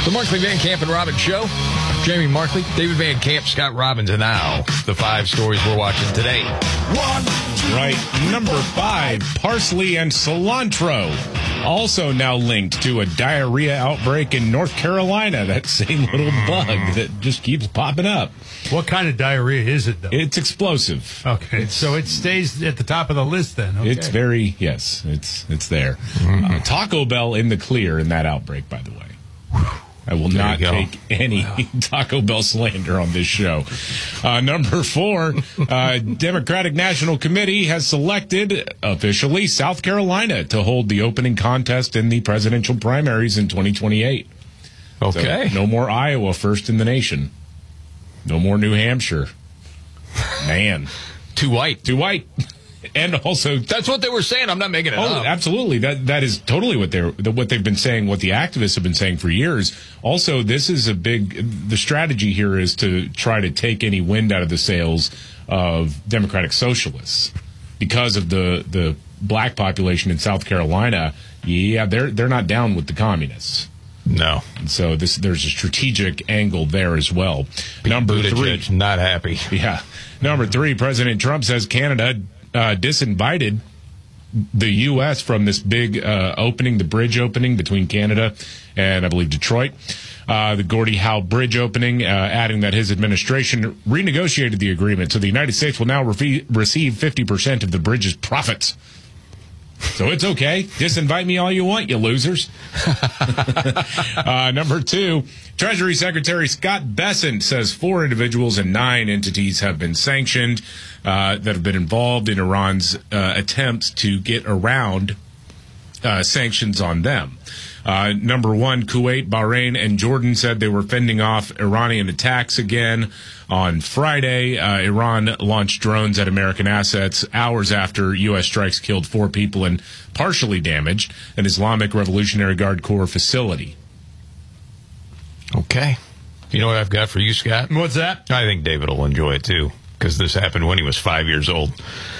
The Markley, Van Camp, and Robbins Show. Jamie Markley, David Van Camp, Scott Robbins, and now the 5 stories we're watching today. Right, number 5, parsley and cilantro. Also now linked to a diarrhea outbreak in North Carolina. That same little bug that just keeps popping up. What kind of diarrhea is it, though? It's explosive. Okay, so it stays at the top of the list then. Okay. It's very, yes, it's there. Mm-hmm. Taco Bell in the clear in that outbreak, by the way. I will not take any Taco Bell slander on this show. Number 4, Democratic National Committee has selected officially South Carolina to hold the opening contest in the presidential primaries in 2028. Okay. So no more Iowa first in the nation. No more New Hampshire. Man. Too white. And also, that's what they were saying. I'm not making it up. Absolutely. That is totally what they've been saying, what the activists have been saying for years. Also, this is the strategy here is to try to take any wind out of the sails of Democratic socialists because of the black population in South Carolina. Yeah, they're not down with the communists. No. And so there's a strategic angle there as well. Number 3, not happy. Yeah. Number 3, President Trump says Canada disinvited the U.S. from this big opening, the bridge opening between Canada and, I believe, Detroit. The Gordie Howe Bridge opening, adding that his administration renegotiated the agreement. So the United States will now receive 50% of the bridge's profits. So it's okay. Disinvite me all you want, you losers. Number 2, Treasury Secretary Scott Bessent says 4 individuals and 9 entities have been sanctioned that have been involved in Iran's attempts to get around sanctions on them. Number 1, Kuwait, Bahrain, and Jordan said they were fending off Iranian attacks again. On Friday, Iran launched drones at American assets hours after U.S. strikes killed 4 people and partially damaged an Islamic Revolutionary Guard Corps facility. Okay. You know what I've got for you, Scott? What's that? I think David will enjoy it, too, because this happened when he was 5 years old.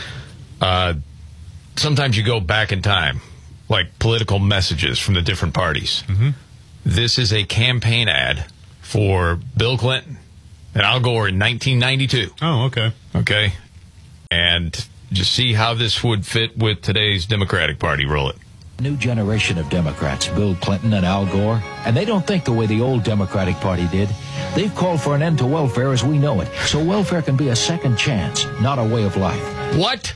Sometimes you go back in time, like political messages from the different parties. Mm-hmm. This is a campaign ad for Bill Clinton and Al Gore in 1992. Oh, okay. Okay. And just see how this would fit with today's Democratic Party. Roll it. New generation of Democrats, Bill Clinton and Al Gore, and they don't think the way the old Democratic Party did. They've called for an end to welfare as we know it, so welfare can be a second chance, not a way of life. What?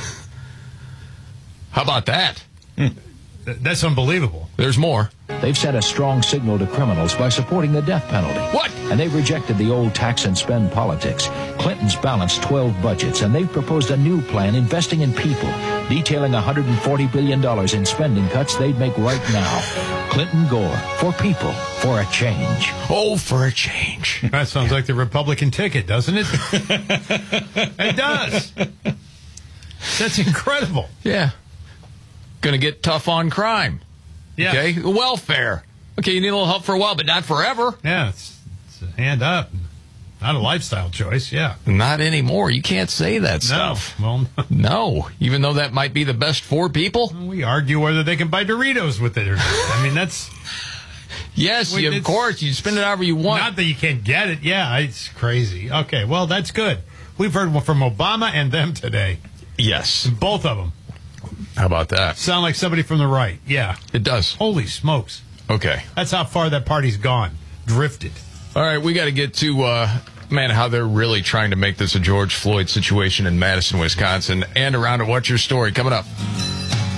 How about that? That's unbelievable. There's more. They've sent a strong signal to criminals by supporting the death penalty. What? And they've rejected the old tax and spend politics. Clinton's balanced 12 budgets, and they've proposed a new plan investing in people, detailing $140 billion in spending cuts they'd make right now. Clinton Gore, for people, for a change. Oh, for a change. That sounds like the Republican ticket, doesn't it? It does. That's incredible. Yeah. Going to get tough on crime. Yeah. Okay. Welfare. Okay, you need a little help for a while, but not forever. Yeah, it's a hand up. Not a lifestyle choice, yeah. Not anymore. You can't say that stuff. Well, no. Even though that might be the best for people. We argue whether they can buy Doritos with it or not. I mean, that's... Yes, of course. You spend it however you want. Not that you can't get it. Yeah, it's crazy. Okay, well, that's good. We've heard from Obama and them today. Yes. Both of them. How about that? Sound like somebody from the right. Yeah. It does. Holy smokes. Okay. That's how far that party's gone. Drifted. All right, we got to get to, how they're really trying to make this a George Floyd situation in Madison, Wisconsin. And around it, what's your story coming up?